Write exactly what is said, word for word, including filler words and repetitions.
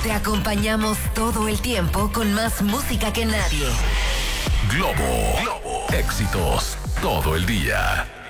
Te acompañamos todo el tiempo con más música que nadie. Globo. Globo. Éxitos todo el día.